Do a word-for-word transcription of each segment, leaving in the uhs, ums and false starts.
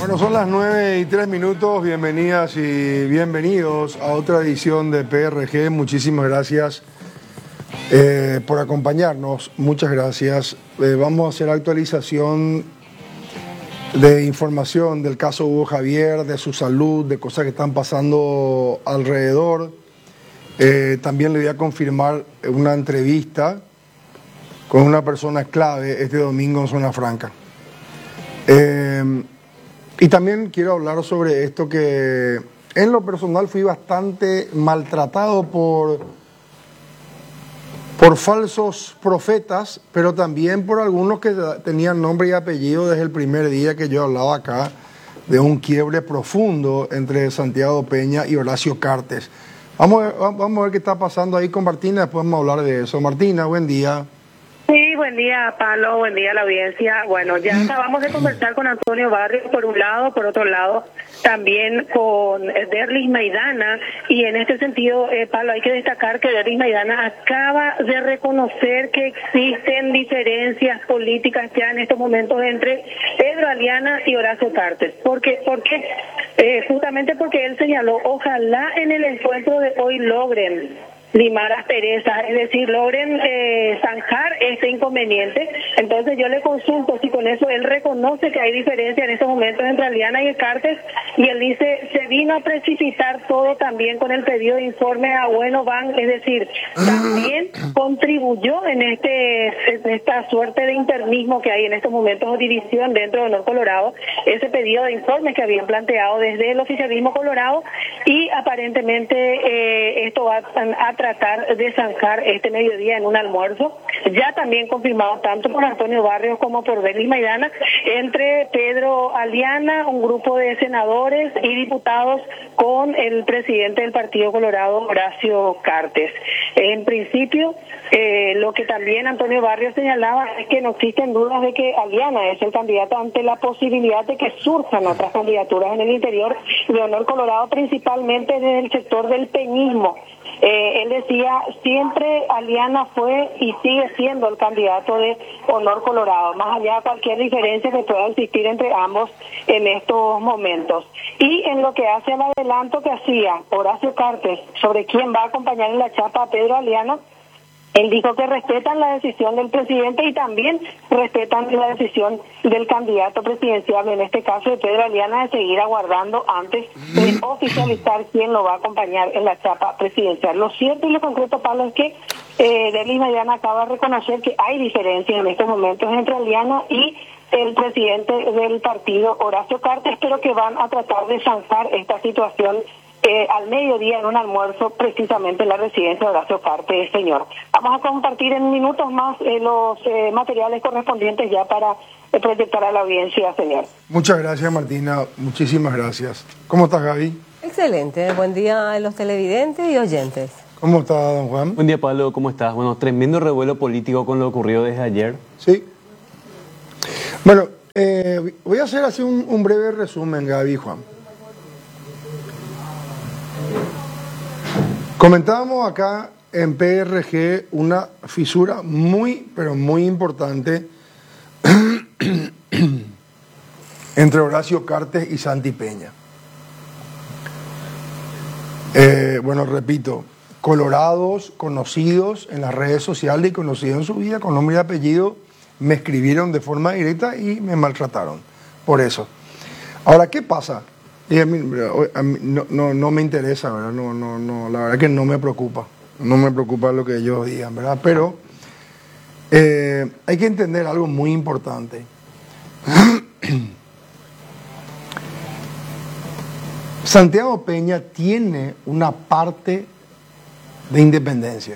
Bueno, son las nueve y tres minutos. Bienvenidas y bienvenidos a otra edición de P R G. Muchísimas gracias eh, por acompañarnos. Muchas gracias. Eh, vamos a hacer actualización de información del caso Hugo Javier, de su salud, de cosas que están pasando alrededor. Eh, también le voy a confirmar una entrevista con una persona clave este domingo en Zona Franca. Eh, y también quiero hablar sobre esto que en lo personal fui bastante maltratado por, por falsos profetas, pero también por algunos que tenían nombre y apellido desde el primer día que yo hablaba acá de un quiebre profundo entre Santiago Peña y Horacio Cartes. Vamos a ver, vamos a ver qué está pasando ahí con Martina, después vamos a hablar de eso. Martina, buen día. Sí, buen día, Pablo, buen día a la audiencia. Bueno, ya acabamos de conversar con Antonio Barrios por un lado, por otro lado también con Derlis Maidana, y en este sentido, eh, Pablo, hay que destacar que Derlis Maidana acaba de reconocer que existen diferencias políticas ya en estos momentos entre Pedro Aliana y Horacio Cartes. ¿Por qué? Porque, eh, justamente porque él señaló, ojalá en el encuentro de hoy logren limar asperezas, es decir, logren eh, zanjar este inconveniente. Entonces yo le consulto si con eso él reconoce que hay diferencia en estos momentos entre Aliana y el Cartes, y él dice, se vino a precipitar todo también con el pedido de informe a Bueno Van, es decir, también contribuyó en este en esta suerte de internismo que hay en estos momentos, o división dentro de Honor Colorado, ese pedido de informe que habían planteado desde el oficialismo colorado, y aparentemente eh, esto va a tratar de zanjar este mediodía en un almuerzo, ya también confirmado tanto por Antonio Barrios como por Derlis Maidana, entre Pedro Aliana, un grupo de senadores y diputados, con el presidente del Partido Colorado, Horacio Cartes. En principio, eh, lo que también Antonio Barrios señalaba es que no existen dudas de que Aliana es el candidato ante la posibilidad de que surjan otras candidaturas en el interior de Honor Colorado, principalmente desde el sector del peñismo. Eh, él decía, siempre Aliana fue y sigue siendo el candidato de Honor Colorado, más allá de cualquier diferencia que pueda existir entre ambos en estos momentos. Y en lo que hace al adelanto que hacía Horacio Cartes sobre quién va a acompañar en la chapa a Pedro Aliana, él dijo que respetan la decisión del presidente y también respetan la decisión del candidato presidencial, en este caso de Pedro Aliana, de seguir aguardando antes de oficializar quién lo va a acompañar en la chapa presidencial. Lo cierto y lo concreto, Pablo, es que eh, Derlis Maidana acaba de reconocer que hay diferencias en estos momentos entre Aliana y el presidente del partido, Horacio Cartes, pero que van a tratar de zanjar esta situación Eh, al mediodía en un almuerzo precisamente en la residencia de Horacio Cartes, señor. Vamos a compartir en minutos más eh, los eh, materiales correspondientes ya para eh, proyectar a la audiencia, señor. Muchas gracias, Martina. Muchísimas gracias. ¿Cómo estás, Gaby? Excelente. Buen día a los televidentes y oyentes. ¿Cómo está, don Juan? Buen día, Pablo. ¿Cómo estás? Bueno, tremendo revuelo político con lo ocurrido desde ayer. Sí. Bueno, eh, voy a hacer así un, un breve resumen, Gaby y Juan. Comentábamos acá en P R G una fisura muy, pero muy importante entre Horacio Cartes y Santi Peña. Eh, bueno, repito, colorados, conocidos en las redes sociales y conocidos en su vida con nombre y apellido, me escribieron de forma directa y me maltrataron por eso. Ahora, ¿qué pasa? Y a mí, a mí no, no, no me interesa, ¿verdad? No, no, no, la verdad que no me preocupa. No me preocupa lo que ellos digan, ¿verdad? Pero eh, hay que entender algo muy importante. Santiago Peña tiene una parte de independencia.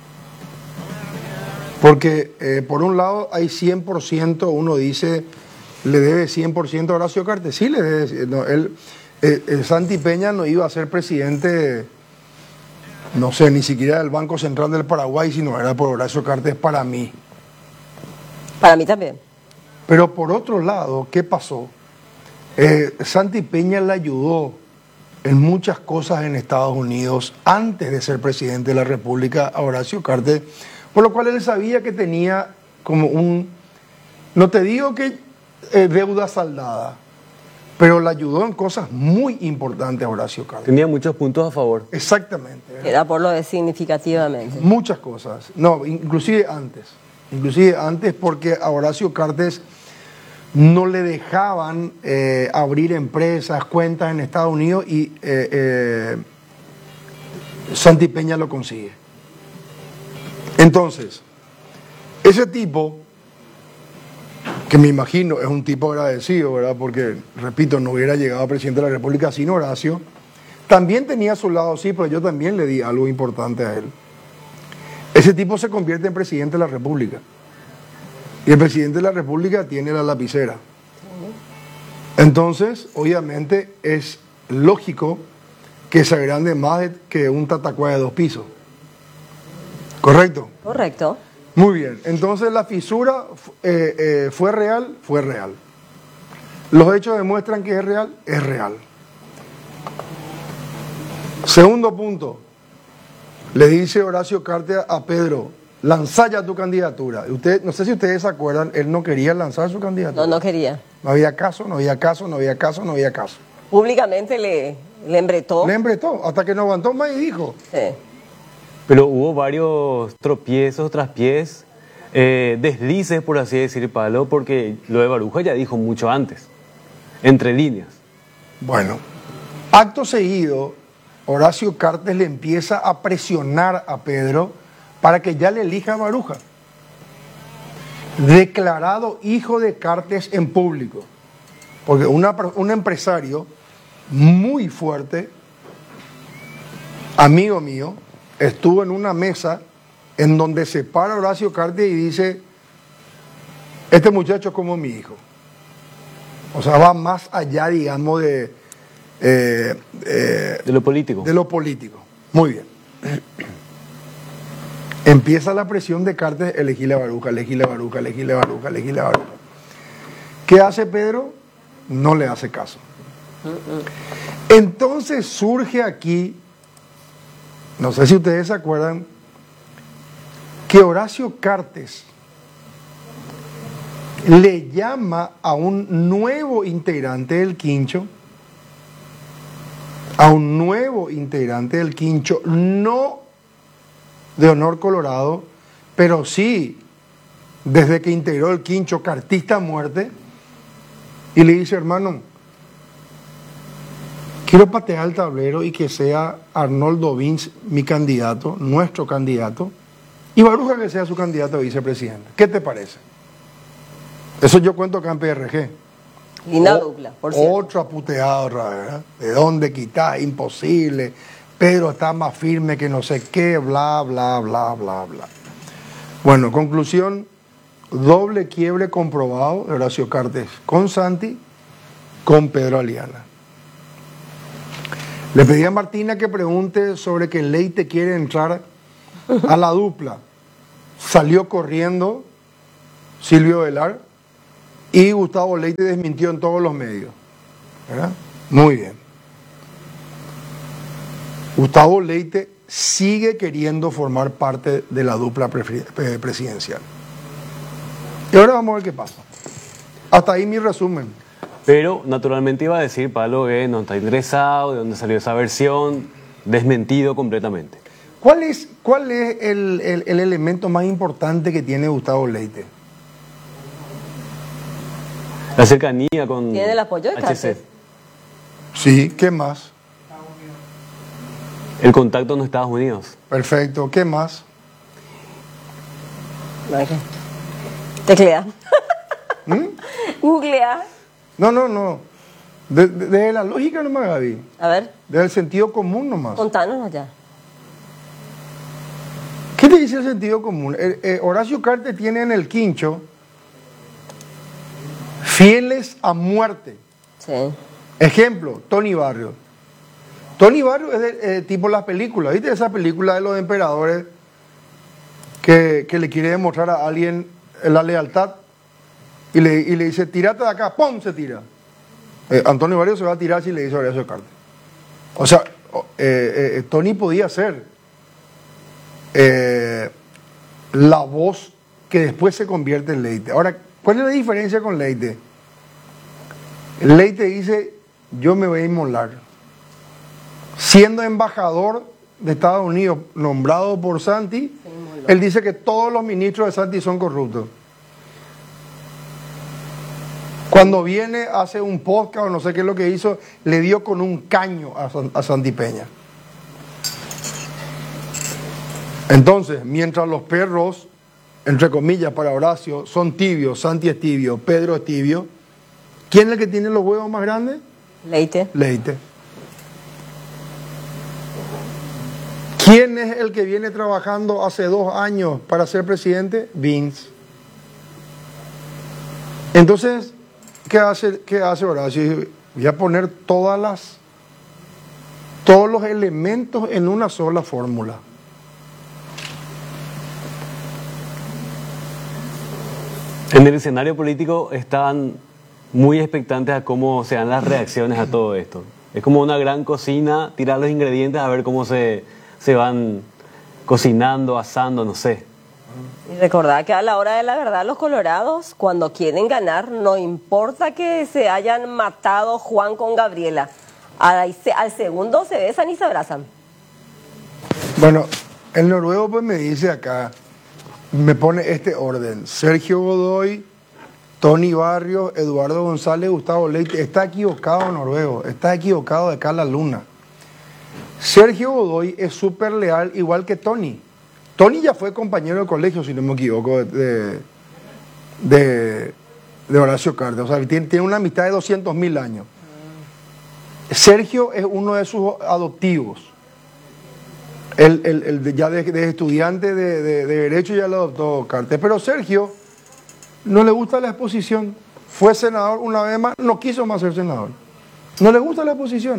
Porque eh, por un lado hay cien por ciento, uno dice, le debe cien por ciento a Horacio Cartes. Sí, le debe. No, él, eh, eh, Santi Peña no iba a ser presidente, no sé, ni siquiera del Banco Central del Paraguay, si no era por Horacio Cartes para mí. Para mí también. Pero por otro lado, ¿qué pasó? Eh, Santi Peña le ayudó en muchas cosas en Estados Unidos antes de ser presidente de la República a Horacio Cartes, por lo cual él sabía que tenía como un, no te digo que eh, deuda saldada, pero le ayudó en cosas muy importantes a Horacio Cartes. Tenía muchos puntos a favor. Exactamente. ¿eh? Era por lo de significativamente. Muchas cosas. No, inclusive antes. Inclusive antes porque a Horacio Cartes no le dejaban eh, abrir empresas, cuentas en Estados Unidos y eh, eh, Santi Peña lo consigue. Entonces, ese tipo, que me imagino es un tipo agradecido, ¿verdad? Porque, repito, no hubiera llegado a presidente de la República sin Horacio, también tenía a su lado, sí, pero yo también le di algo importante a él. Ese tipo se convierte en presidente de la República. Y el presidente de la República tiene la lapicera. Entonces, obviamente, es lógico que se agrande más que un tatacuá de dos pisos. ¿Correcto? Correcto. Muy bien. Entonces, la fisura eh, eh, fue real, fue real. Los hechos demuestran que es real, es real. Segundo punto. Le dice Horacio Cartes a Pedro, lanza ya tu candidatura. Usted, no sé si ustedes se acuerdan, él no quería lanzar su candidatura. No, no quería. No había caso, no había caso, no había caso, no había caso. Públicamente le, le embretó. Le embretó, hasta que no aguantó más y dijo. Sí. Pero hubo varios tropiezos, traspiés, eh, deslices, por así decir, Pablo, porque lo de Baruja ya dijo mucho antes, entre líneas. Bueno, acto seguido, Horacio Cartes le empieza a presionar a Pedro para que ya le elija a Baruja. Declarado hijo de Cartes en público. Porque una, un empresario muy fuerte, amigo mío, estuvo en una mesa en donde se para Horacio Cartes y dice, este muchacho es como mi hijo. O sea, va más allá, digamos, de... Eh, eh, De lo político. De lo político. Muy bien. Empieza la presión de Cartes, elegirle a Baruja, elegirle a Baruja, elegirle a Baruja, elegirle a Baruja. ¿Qué hace Pedro? No le hace caso. Entonces surge aquí, no sé si ustedes se acuerdan, que Horacio Cartes le llama a un nuevo integrante del Quincho, a un nuevo integrante del Quincho, no de honor colorado, pero sí, desde que integró el Quincho, cartista a muerte, y le dice, hermano, quiero patear el tablero y que sea Arnoldo Vins mi candidato, nuestro candidato, y Baruja que sea su candidato a vicepresidente. ¿Qué te parece? Eso yo cuento acá en P R G. Linda O, dupla, por cierto. Otra puteada otra vez, ¿verdad? ¿De dónde quitar? Imposible. Pedro está más firme que no sé qué, bla, bla, bla, bla, bla. Bueno, conclusión, doble quiebre comprobado de Horacio Cartes con Santi, con Pedro Aliana. Le pedí a Martina que pregunte sobre que Leite quiere entrar a la dupla. Salió corriendo Silvio Velar y Gustavo Leite desmintió en todos los medios. ¿Verdad? Muy bien. Gustavo Leite sigue queriendo formar parte de la dupla presidencial. Y ahora vamos a ver qué pasa. Hasta ahí mi resumen. Pero naturalmente iba a decir, Pablo, que no está interesado, de dónde salió esa versión, desmentido completamente. ¿Cuál es, cuál es el, el, el elemento más importante que tiene Gustavo Leite? La cercanía con Tiene el apoyo de H C. Cartes. Sí, ¿qué más? El contacto en Estados Unidos. Perfecto, ¿qué más? Teclea. ¿Mm? Googlea. No, no, no. Desde de, de la lógica nomás, Gaby. A ver, Desde el sentido común nomás. contanos ya. ¿Qué te dice el sentido común? Eh, eh, Horacio Cartes tiene en el Quincho fieles a muerte. Sí. Ejemplo, Tony Barrio. Tony Barrio es de, eh, tipo las películas, ¿viste? Esa película de los emperadores que, que le quiere demostrar a alguien la lealtad y le, y le dice, tírate de acá, ¡pum! Se tira. Eh, Antonio Barrio se va a tirar si le dice Horacio Cartes. O sea, eh, eh, Tony podía ser eh, la voz que después se convierte en Leite. Ahora, ¿cuál es la diferencia con Leite? Leite dice, yo me voy a inmolar. Siendo embajador de Estados Unidos nombrado por Santi, él dice que todos los ministros de Santi son corruptos. Cuando viene, hace un podcast o no sé qué es lo que hizo, le dio con un caño a, a Santi Peña. Entonces, mientras los perros, entre comillas para Horacio, son tibios, Santi es tibio, Pedro es tibio, ¿quién es el que tiene los huevos más grandes? Leite. Leite. ¿Quién es el que viene trabajando hace dos años para ser presidente? Vince. Entonces, ¿qué hace, qué hace Horacio? Voy a poner todas las, todos los elementos en una sola fórmula. En el escenario político están muy expectantes a cómo se dan las reacciones a todo esto. Es como una gran cocina, tirar los ingredientes a ver cómo se, se van cocinando, asando, no sé. Y recordad que a la hora de la verdad los colorados, cuando quieren ganar, no importa que se hayan matado Juan con Gabriela, al, al segundo se besan y se abrazan. Bueno, el noruego pues me dice acá, me pone este orden: Sergio Godoy, Tony Barrios, Eduardo González, Gustavo Leite. Está equivocado, noruego, está equivocado de acá la luna. Sergio Godoy es súper leal, igual que Tony. Tony ya fue compañero de colegio, si no me equivoco, de, de, de Horacio Cartes. O sea, tiene, tiene una amistad de doscientos mil años. Sergio es uno de sus adoptivos. El, el, el ya de, de estudiante de, de, de Derecho ya lo adoptó Cartes. Pero Sergio no le gusta la exposición. Fue senador una vez más, no quiso más ser senador. No le gusta la exposición.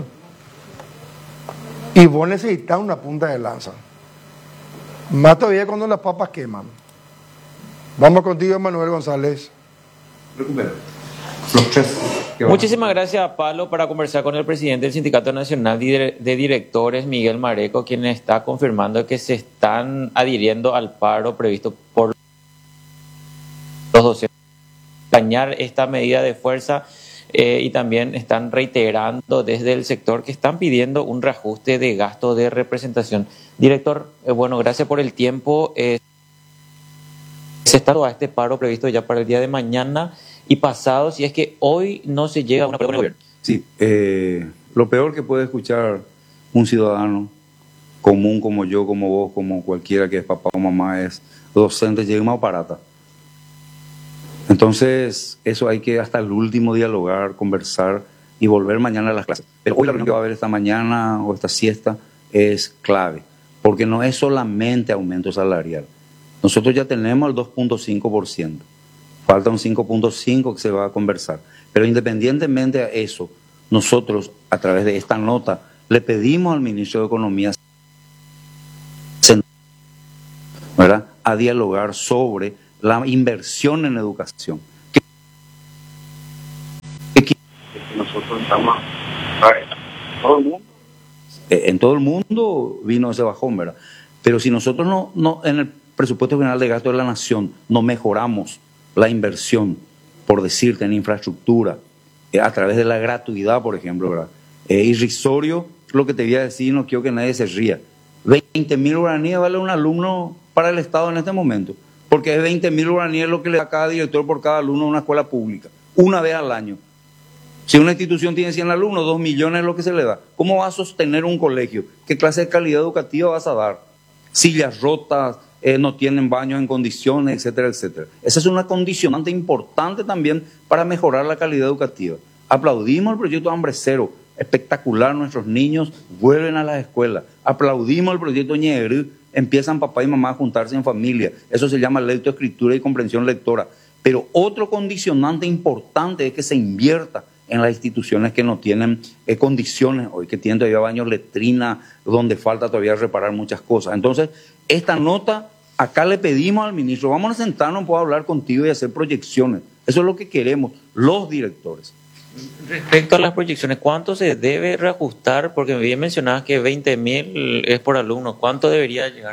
Y vos necesitas una punta de lanza. Más todavía cuando las papas queman. Vamos contigo, Manuel González. Recupera. Los tres. Muchísimas gracias, Pablo, para conversar con el presidente del Sindicato Nacional de Directores, Miguel Mareco, quien está confirmando que se están adhiriendo al paro previsto por los docentes. Dañar esta medida de fuerza eh, y también están reiterando desde el sector que están pidiendo un reajuste de gasto de representación. Director, eh, bueno, gracias por el tiempo. Eh, se está a este paro previsto ya para el día de mañana y pasado, si es que hoy no se llega a un acuerdo con el gobierno. Sí, eh, lo peor que puede escuchar un ciudadano común como yo, como vos, como cualquiera que es papá o mamá, es docente, llega más barata. Entonces, eso hay que hasta el último dialogar, conversar y volver mañana a las clases. Pero hoy la reunión que va a haber esta mañana o esta siesta es clave, porque no es solamente aumento salarial. Nosotros ya tenemos el dos punto cinco por ciento. Falta un cinco punto cinco que se va a conversar. Pero independientemente de eso, nosotros, a través de esta nota, le pedimos al ministro de Economía, ¿verdad?, a dialogar sobre la inversión en educación. Que nosotros estamos todo el mundo. En todo el mundo vino ese bajón, ¿verdad? Pero si nosotros no, no en el presupuesto general de gasto de la nación no mejoramos la inversión, por decirte, en infraestructura, eh, a través de la gratuidad, por ejemplo, ¿verdad? Eh, irrisorio, lo que te voy a decir, no quiero que nadie se ría. veinte mil guaraníes vale un alumno para el Estado en este momento, porque es veinte mil guaraníes lo que le da cada director por cada alumno en una escuela pública, una vez al año. Si una institución tiene cien alumnos, dos millones es lo que se le da. ¿Cómo vas a sostener un colegio? ¿Qué clase de calidad educativa vas a dar? Sillas rotas, eh, no tienen baños en condiciones, etcétera, etcétera. Esa es una condicionante importante también para mejorar la calidad educativa. Aplaudimos el proyecto Hambre Cero, espectacular, nuestros niños vuelven a las escuelas. Aplaudimos el proyecto Ñegrú, empiezan papá y mamá a juntarse en familia. Eso se llama lectoescritura y comprensión lectora. Pero otro condicionante importante es que se invierta en las instituciones que no tienen eh, condiciones hoy, que tienen todavía baños, letrina, donde falta todavía reparar muchas cosas. Entonces, esta nota, acá le pedimos al ministro, vamos a sentarnos, puedo hablar contigo y hacer proyecciones. Eso es lo que queremos, los directores. Respecto a las proyecciones, ¿cuánto se debe reajustar? Porque bien mencionabas que veinte mil es por alumno. ¿Cuánto debería llegar?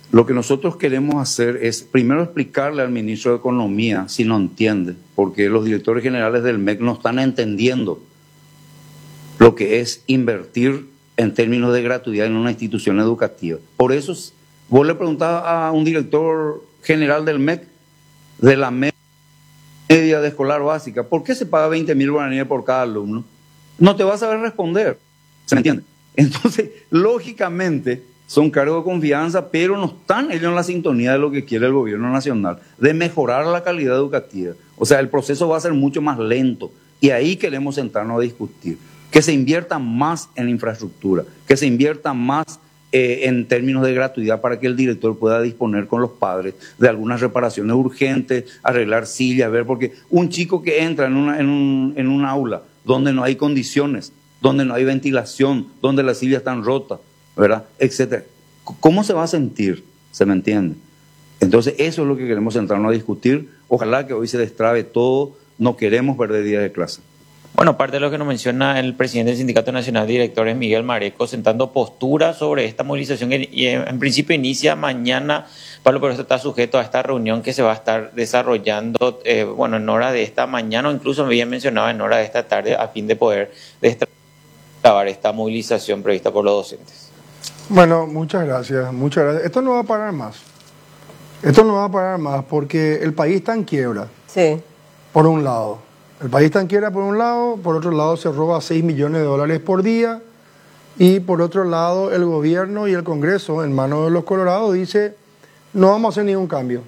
Lo que nosotros queremos hacer es primero explicarle al ministro de Economía si no entiende, porque los directores generales del M E C no están entendiendo lo que es invertir en términos de gratuidad en una institución educativa. Por eso vos le preguntabas a un director general del M E C, de la media de escolar básica, ¿por qué se paga veinte mil guaraníes por cada alumno? No te va a saber responder, ¿se me entiende? Entonces, lógicamente, son cargos de confianza, pero no están ellos en la sintonía de lo que quiere el gobierno nacional, de mejorar la calidad educativa. O sea, el proceso va a ser mucho más lento y ahí queremos sentarnos a discutir. Que se invierta más en infraestructura, que se invierta más eh, en términos de gratuidad para que el director pueda disponer con los padres de algunas reparaciones urgentes, arreglar sillas, ver, porque un chico que entra en una, en un, en un aula donde no hay condiciones, donde no hay ventilación, donde las sillas están rotas, ¿verdad?, etcétera, ¿cómo se va a sentir? ¿Se me entiende? Entonces eso es lo que queremos sentarnos a discutir. Ojalá que hoy se destrabe todo, no queremos perder días de clase. Bueno, parte de lo que nos menciona el presidente del Sindicato Nacional de Directores, Miguel Mareco, sentando postura sobre esta movilización que en principio inicia mañana, Pablo, pero esto está sujeto a esta reunión que se va a estar desarrollando, eh, bueno, en hora de esta mañana o incluso me habían mencionado en hora de esta tarde a fin de poder destrabar esta movilización prevista por los docentes. Bueno, muchas gracias, muchas gracias. Esto no va a parar más. Esto no va a parar más porque el país está en quiebra. Sí. Por un lado. El país está en quiebra por un lado, por otro lado se roba seis millones de dólares por día y por otro lado el gobierno y el Congreso en manos de los colorados dice no vamos a hacer ningún cambio.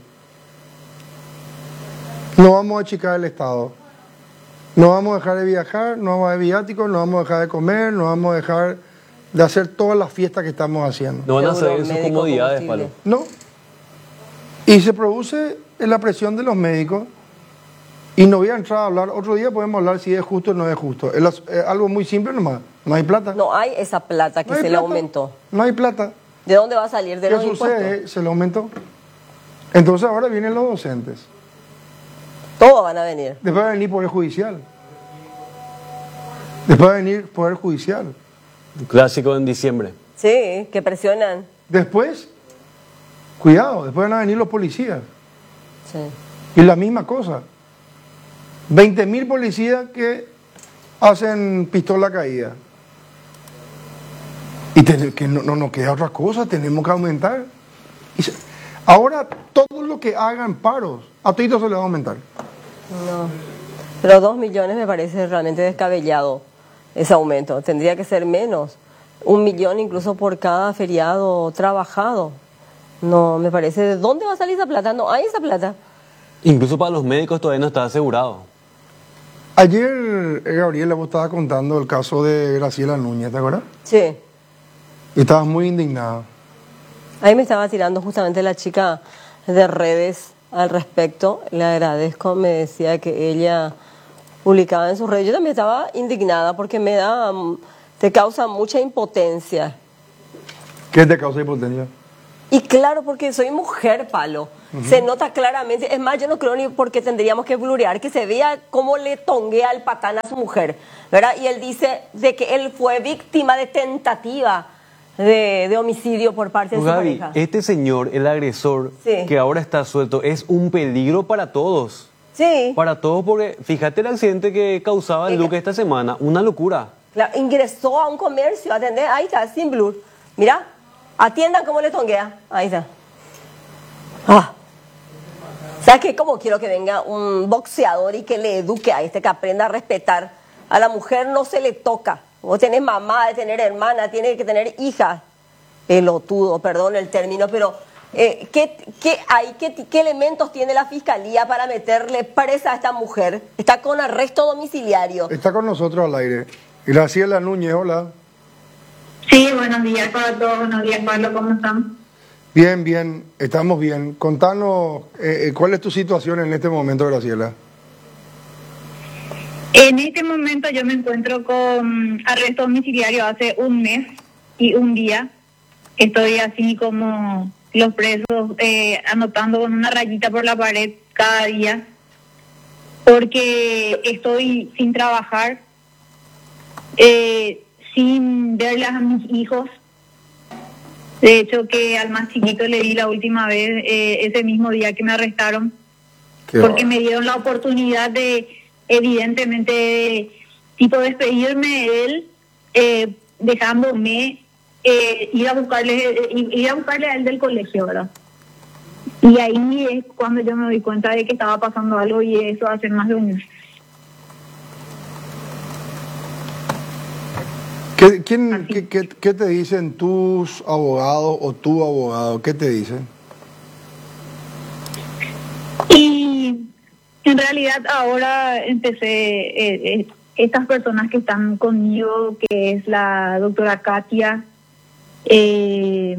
No vamos a achicar el Estado. No vamos a dejar de viajar, no vamos a dejar de viáticos, no vamos a dejar de comer, no vamos a dejar de hacer todas las fiestas que estamos haciendo. No van a hacer sus comodidades, Pablo. No. Y se produce la presión de los médicos. Y no voy a entrar a hablar, otro día podemos hablar si es justo o no es justo. Es algo muy simple nomás, no hay plata. No hay esa plata que no se plata. le aumentó. No hay plata. ¿De dónde va a salir? ¿De ¿Qué los sucede? impuestos? Se le aumentó. Entonces ahora vienen los docentes. Todos van a venir. Después va a venir Poder Judicial. Después va a venir Poder Judicial. Un clásico en diciembre. Sí, que presionan. Después, cuidado, después van a venir los policías. Sí. Y la misma cosa. veinte mil policías que hacen pistola caída. Y te, que no, no nos queda otra cosa, tenemos que aumentar. Y se, ahora todo lo que hagan paros, a todos se les va a aumentar. No, pero dos millones me parece realmente descabellado ese aumento. Tendría que ser menos. Un millón incluso por cada feriado trabajado. No, me parece, ¿de dónde va a salir esa plata? No hay esa plata. Incluso para los médicos todavía no está asegurado. Ayer, Gabriela, vos estabas contando el caso de Graciela Núñez, ¿te acuerdas? Sí. Y estabas muy indignada. Ahí me estaba tirando justamente la chica de redes al respecto. Le agradezco, me decía que ella publicaba en sus redes. Yo también estaba indignada porque me da, te causa mucha impotencia. ¿Qué te causa impotencia? Y claro, porque soy mujer, Palo. Uh-huh. Se nota claramente. Es más, yo no creo ni por qué tendríamos que blurear, que se vea cómo le tonguea el patán a su mujer, ¿verdad? Y él dice de que él fue víctima de tentativa de, de homicidio por parte de su Gaby, pareja. Este señor, el agresor, sí, que ahora está suelto, es un peligro para todos. Sí. Para todos, porque fíjate el accidente que causaba el Duque esta semana, una locura. Claro, ingresó a un comercio, atender, ahí está, sin blur. Mira. Atiendan cómo le tonguea. Ahí está. Ah. ¿Sabes qué? Como quiero que venga un boxeador y que le eduque a este, que aprenda a respetar. A la mujer no se le toca. Vos tenés mamá, de tener hermana, tiene que tener hija. Pelotudo, perdón el término, pero eh, ¿qué, qué hay? ¿Qué, ¿Qué elementos tiene la fiscalía para meterle presa a esta mujer? Está con arresto domiciliario. Está con nosotros al aire. Graciela Núñez, hola. Sí, buenos días para todos, buenos días Pablo, ¿cómo están? Bien, bien, estamos bien. Contanos, eh, ¿cuál es tu situación en este momento, Graciela? En este momento yo me encuentro con arresto domiciliario hace un mes y un día. Estoy así como los presos, eh, anotando con una rayita por la pared cada día, porque estoy sin trabajar, eh, sin verles a mis hijos, De hecho, que al más chiquito le di la última vez eh, ese mismo día que me arrestaron, Qué porque va. me dieron la oportunidad de, evidentemente, de, tipo despedirme de él, eh, dejándome eh, ir a buscarle eh, ir a buscarle a él del colegio, ¿verdad? Y ahí es cuando yo me doy cuenta de que estaba pasando algo, y eso hace más de un mes. ¿Qué, quién, qué, qué, ¿Qué te dicen tus abogados o tu abogado? ¿Qué te dicen? Y en realidad ahora empecé, eh, eh, estas personas que están conmigo, que es la doctora Katia, eh,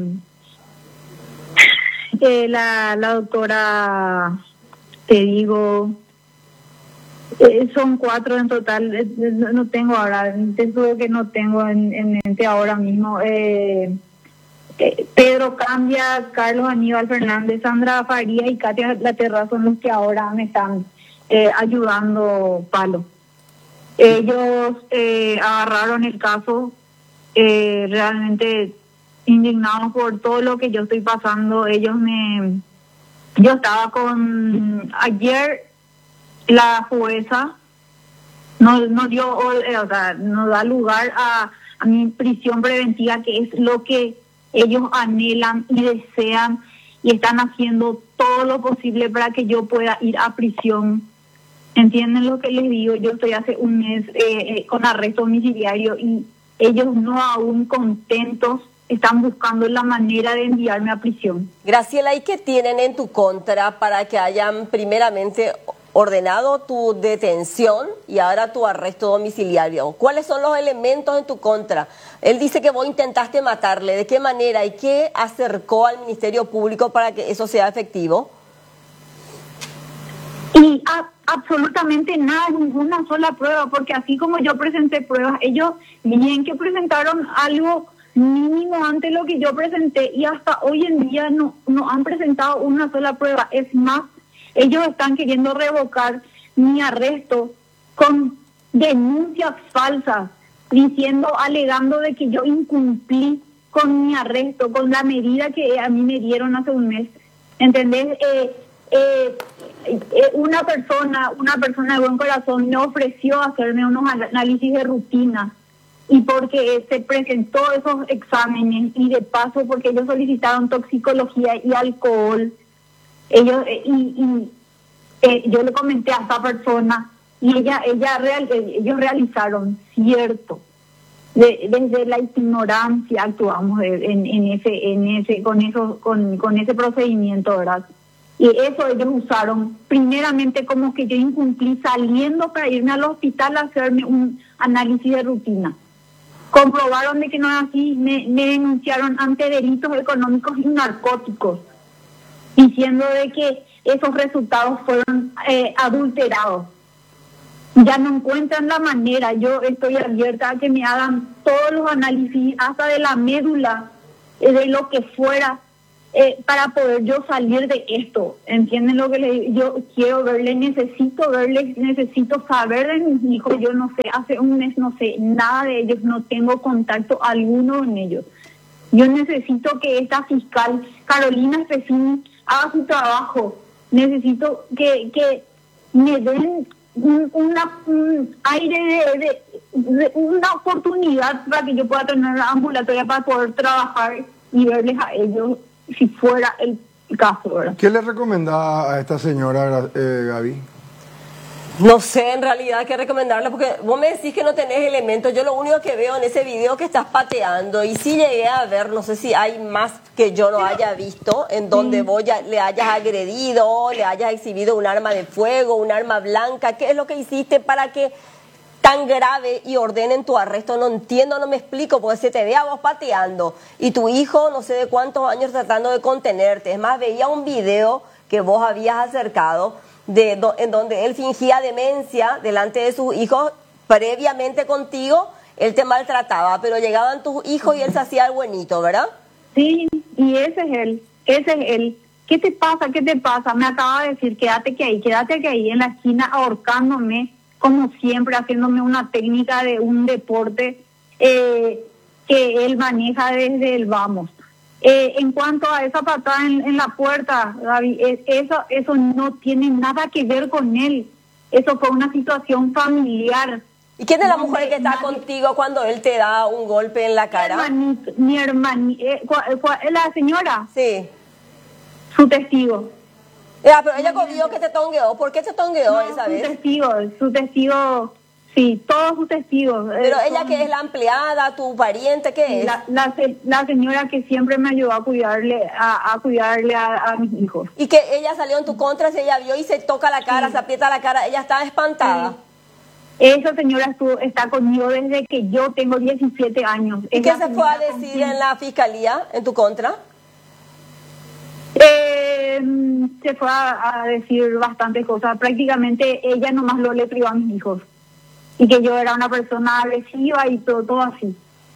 eh, la, la doctora, te digo, Eh, son cuatro en total, eh, no, no tengo ahora, te juro que no tengo en, en mente ahora mismo. Eh, eh, Pedro Cambia, Carlos Aníbal Fernández, Sandra Faría y Katia Laterra son los que ahora me están eh, ayudando, Palo. Ellos eh, agarraron el caso, eh, realmente indignados por todo lo que yo estoy pasando. Ellos me... Yo estaba con... Ayer... La jueza no, no dio, o sea, no da lugar a, a mi prisión preventiva, que es lo que ellos anhelan y desean, y están haciendo todo lo posible para que yo pueda ir a prisión. ¿Entienden lo que les digo? Yo estoy hace un mes eh, eh, con arresto domiciliario, y ellos no aún contentos están buscando la manera de enviarme a prisión. Graciela, ¿y qué tienen en tu contra para que hayan primeramente ordenado tu detención y ahora tu arresto domiciliario? ¿Cuáles son los elementos en tu contra? Él dice que vos intentaste matarle. ¿De qué manera y qué acercó al Ministerio Público para que eso sea efectivo? Y a, absolutamente nada, ninguna sola prueba, porque así como yo presenté pruebas, ellos bien que presentaron algo mínimo ante lo que yo presenté, y hasta hoy en día no, no han presentado una sola prueba. Es más, ellos están queriendo revocar mi arresto con denuncias falsas, diciendo, alegando de que yo incumplí con mi arresto, con la medida que a mí me dieron hace un mes. ¿Entendés? Eh, eh, eh, una persona, una persona de buen corazón me ofreció hacerme unos análisis de rutina, y porque se presentó esos exámenes, y de paso porque ellos solicitaron toxicología y alcohol. Ellos eh, y, y eh, yo le comenté a esta persona, y ella ella real, ellos realizaron, cierto, de, desde la ignorancia actuamos de, en, en ese en ese con eso con con ese procedimiento, ¿verdad? Y eso ellos usaron primeramente como que yo incumplí saliendo para irme al hospital a hacerme un análisis de rutina. Comprobaron de que no es así, me, me denunciaron ante delitos económicos y narcóticos, diciendo de que esos resultados fueron eh, adulterados. Ya no encuentran la manera. Yo estoy abierta a que me hagan todos los análisis, hasta de la médula, eh, de lo que fuera, eh, para poder yo salir de esto. ¿Entienden lo que le digo? Yo quiero verle, necesito verle, necesito saber de mis hijos. Yo no sé, hace un mes no sé nada de ellos, no tengo contacto alguno con ellos. Yo necesito que esta fiscal, Carolina Espesini, haga su trabajo. Necesito que, que me den un, una, un aire de, de, de una oportunidad para que yo pueda tener una ambulatoria para poder trabajar y verles a ellos si fuera el caso, ¿verdad? ¿Qué le recomendaba a esta señora, eh, Gaby? No sé en realidad qué recomendarle, porque vos me decís que no tenés elementos. Yo lo único que veo en ese video que estás pateando, y sí llegué a ver, no sé si hay más que yo no haya visto, en donde vos ya le hayas agredido, le hayas exhibido un arma de fuego, un arma blanca. ¿Qué es lo que hiciste para que tan grave y ordenen tu arresto? No entiendo, no me explico, porque se te ve a vos pateando y tu hijo no sé de cuántos años tratando de contenerte. Es más, veía un video que vos habías acercado de do, en donde él fingía demencia delante de sus hijos. Previamente contigo él te maltrataba, pero llegaban tus hijos y él se hacía el buenito, ¿verdad? Sí, y ese es él, ese es él. ¿Qué te pasa? ¿Qué te pasa? Me acaba de decir, quédate que ahí, quédate que ahí en la esquina ahorcándome, como siempre, haciéndome una técnica de un deporte eh, que él maneja desde el vamos. Eh, en cuanto a esa patada en, en la puerta, Gaby, es, eso, eso no tiene nada que ver con él. Eso fue una situación familiar. ¿Y quién es la No, mujer que está nadie- contigo cuando él te da un golpe en la cara? Mi hermanita, mi hermani- eh, cua- cua- la señora, Sí. su testigo. Ya, pero ella vio que te tongueó. ¿Por qué te tongueó No, esa su vez? testigo, su testigo, sí, todos sus testigos. Pero eh, ella son- que es la empleada, tu pariente, ¿qué es? La, la, se- la señora que siempre me ayudó a cuidarle a, a cuidarle a, a mis hijos. Y que ella salió en tu contra, si ella vio y se toca la cara, se aprieta la cara, ella estaba espantada. Esa señora estuvo, está conmigo desde que yo tengo diecisiete años. ¿Y Es qué la se fue a señora con decir quien- en la fiscalía, en tu contra? Eh, se fue a, a decir bastantes cosas. Prácticamente ella nomás lo le privó a mis hijos. Y que yo era una persona agresiva y todo, todo así.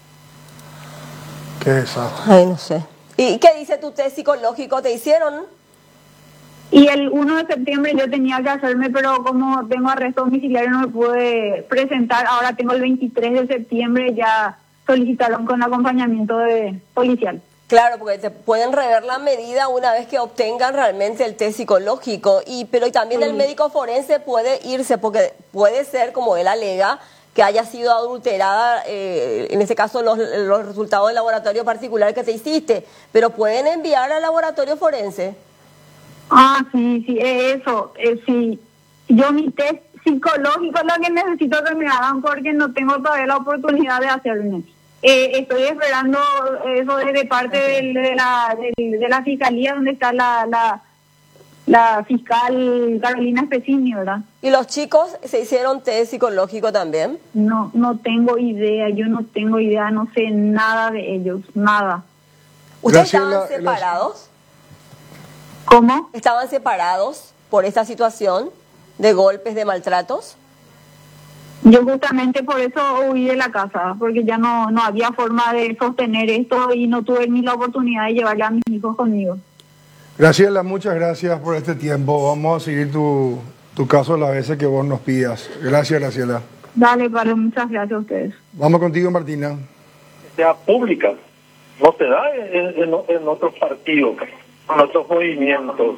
Qué desastre. Ay, no sé. ¿Y qué dice tu test psicológico? ¿Te hicieron? Y el uno de septiembre yo tenía que hacerme, pero como tengo arresto domiciliario no me pude presentar. Ahora tengo el veintitrés de septiembre, ya solicitaron con acompañamiento de policial. Claro, porque te pueden rever la medida una vez que obtengan realmente el test psicológico. Y pero también el médico forense puede irse, porque puede ser, como él alega, que haya sido adulterada, eh, en este caso, los, los resultados del laboratorio particular que te hiciste. Pero pueden enviar al laboratorio forense. Ah, sí, sí, es eso. Eh, sí. Yo mi test psicológico es lo que necesito que me hagan porque no tengo todavía la oportunidad de hacerme. Eh, estoy esperando eso desde parte del- de, la, del- de la fiscalía donde está la, la, la fiscal Carolina Espesini, ¿verdad? ¿Y los chicos se hicieron test psicológico también? No, no tengo idea, yo no tengo idea, no sé nada de ellos, nada. ¿Ustedes Graciela, estaban separados? ¿Cómo? ¿Estaban separados por esta situación de golpes, de maltratos? Yo justamente por eso huí de la casa, porque ya no, no había forma de sostener esto y no tuve ni la oportunidad de llevarle a mis hijos conmigo. Graciela, muchas gracias por este tiempo. Vamos a seguir tu, tu caso las veces que vos nos pidas. Gracias, Graciela. Dale, Pablo, muchas gracias a ustedes. Vamos contigo, Martina. Sea pública, no se da en, en, en otros partidos, en otros movimientos.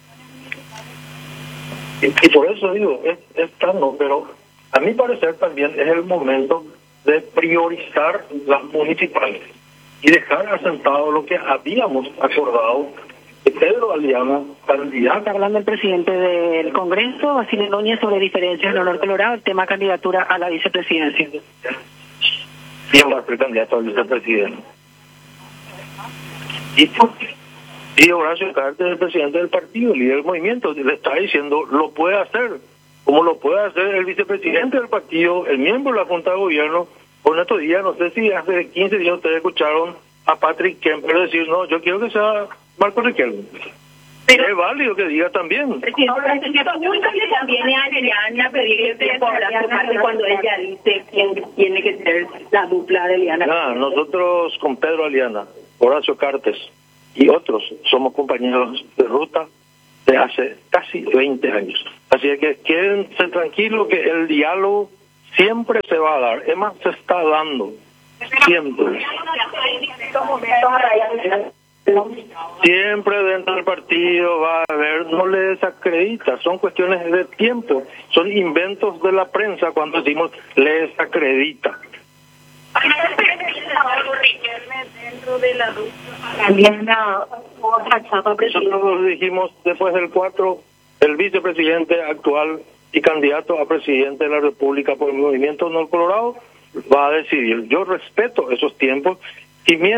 Y, y por eso digo, es, es tarde, pero a mi parecer también es el momento de priorizar las municipales y dejar asentado lo que habíamos acordado de Pedro Aliana, candidato. Está hablando el presidente del Congreso, Basilio Núñez, sobre diferencias en el Honor Colorado, el tema candidatura a la vicepresidencia. ¿Quién va a ser candidato al vicepresidente? Y, y Horacio Cartes, el presidente del partido, el líder del movimiento, le está diciendo, lo puede hacer, como lo puede hacer el vicepresidente del partido, el miembro de la Junta de Gobierno. Por estos días, no sé si hace quince días ustedes escucharon a Patrick Kemper decir, no, yo quiero que sea Marco Riquelme. Pero es válido que diga también. Viene a Eliana a pedirle tiempo a hablar cuando ella dice quién tiene que ser la dupla de Eliana. Ah, nosotros con Pedro Aliana, Horacio Cartes y otros somos compañeros de ruta de hace casi veinte años. Así que quédense tranquilos que el diálogo siempre se va a dar. Es más, se está dando. Siempre. Siempre dentro del partido va a haber, no le desacredita, son cuestiones de tiempo, son inventos de la prensa cuando decimos le desacredita. Dentro de la también la otra chapa Nosotros dijimos después del cuatro, el vicepresidente actual y candidato a presidente de la República por el Movimiento Honor Colorado va a decidir. Yo respeto esos tiempos y mientras